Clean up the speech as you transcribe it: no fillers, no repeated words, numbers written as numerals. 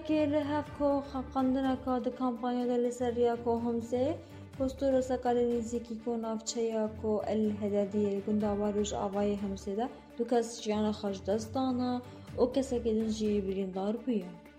که هف کو خواندن کاد کمپانیا دل سریا کو همزه پستور سکال نزدیکی کو نافچه‌یا کو الهدادیه گنداواروش آوای همزه دا دو کس جیان خش دستانا او کسی که دنجی بریندار بیه.